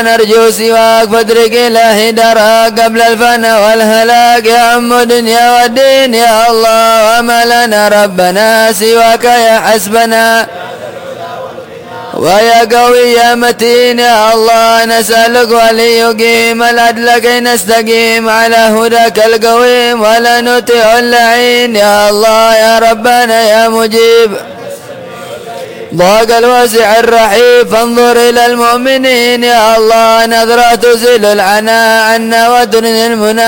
نرجو سواك فادرك إلهي دراك قبل الفنا والهلاك يا عم دنيا والدين يا الله وما لنا ربنا سواك يا حسبنا ويا قوي يا متين يا الله نسألك وليقيم العدل كي نستقيم على هداك القويم ولا نطيع اللعين يا الله يا ربنا يا مجيب ضاق الواسع الرحيم فانظر إلى المؤمنين يا الله نظرة تزيل العناء عنا وترن المنى